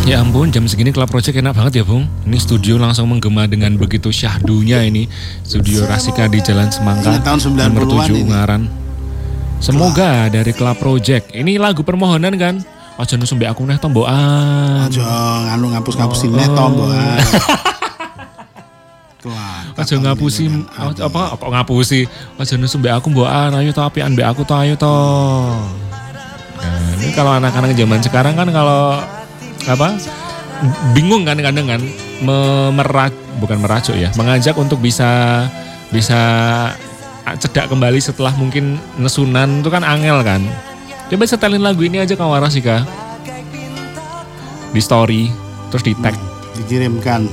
Ya ampun, jam segini Club Project enak banget ya Bung. Ini studio langsung menggema dengan begitu syahdunya ini. Studio Rasika di Jalan Semangka, Ini tahun 90-an nomor 7 ini. Ungaran. Semoga dari Club Project. Ini lagu permohonan kan? Aja nusum mbek aku neh tombokan. Aja nganu ngapus-ngapusin neh tombokan. Aja ngapusi apa ngapusi. Aja nusum mbek aku mbokan, ayo to apian mbek aku to ayo to. Nah, ini kalau anak-anak zaman sekarang kan kalau apa bingung kan kadang kan bukan merajuk ya, mengajak untuk bisa cedak kembali setelah mungkin nesunan itu kan angel kan. Coba setelin lagu ini aja Kawah Rasika di story terus di tag dikirimkan.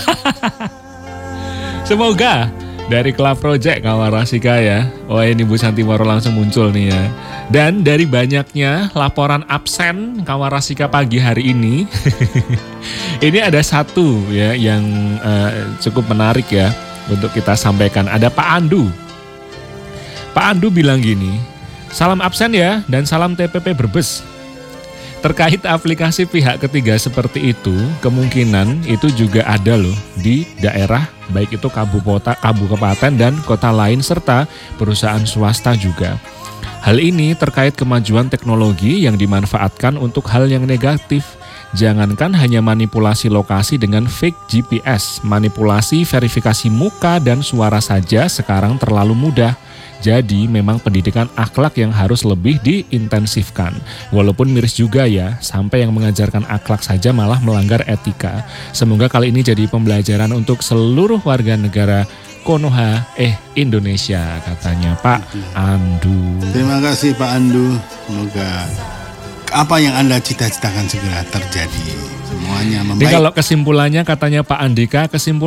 semoga dari Club Project Kawah Rasika ya. Wah ini Bu Santi Moro langsung muncul nih ya. Dan dari banyaknya laporan absen Kawah Rasika pagi hari ini, ini ada satu ya yang cukup menarik ya untuk kita sampaikan. Ada Pak Andu. Pak Andu bilang gini, salam absen ya dan salam TPP Brebes. Terkait aplikasi pihak ketiga seperti itu, kemungkinan itu juga ada loh di daerah, baik itu kabupaten dan kota lain serta perusahaan swasta juga. Hal ini terkait kemajuan teknologi yang dimanfaatkan untuk hal yang negatif. Jangankan hanya manipulasi lokasi dengan fake GPS, manipulasi verifikasi muka dan suara saja sekarang terlalu mudah. Jadi memang pendidikan akhlak yang harus lebih diintensifkan. Walaupun miris juga ya, sampai yang mengajarkan akhlak saja malah melanggar etika. Semoga kali ini jadi pembelajaran untuk seluruh warga negara Konoha Indonesia, katanya Pak Andu. Terima kasih Pak Andu. Semoga apa yang Anda cita-citakan segera terjadi. Semuanya membaik. Jadi kalau kesimpulannya katanya Pak Andika,